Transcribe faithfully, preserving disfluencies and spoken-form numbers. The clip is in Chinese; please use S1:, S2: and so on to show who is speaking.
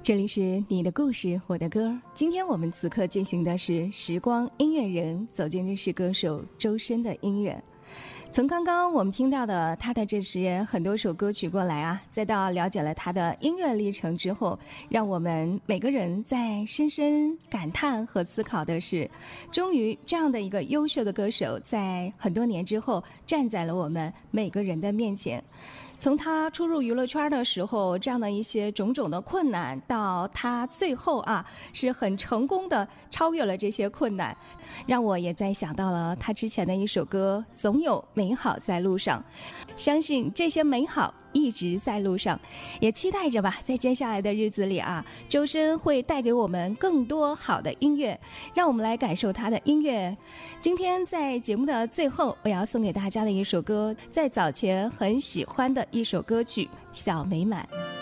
S1: 这里是你的故事我的歌，今天我们此刻进行的是时光音乐人，走进的是歌手周深的音乐。从刚刚我们听到的他的这些很多首歌曲过来啊，再到了解了他的音乐历程之后，让我们每个人在深深感叹和思考的是，终于这样的一个优秀的歌手在很多年之后站在了我们每个人的面前。从他初入娱乐圈的时候，这样的一些种种的困难，到他最后啊是很成功的超越了这些困难，让我也在想到了他之前的一首歌《总有美好在路上》，相信这些美好一直在路上，也期待着吧，在接下来的日子里啊，周深会带给我们更多好的音乐，让我们来感受他的音乐。今天在节目的最后，我要送给大家的一首歌，在早前很喜欢的一首歌曲《小美满》。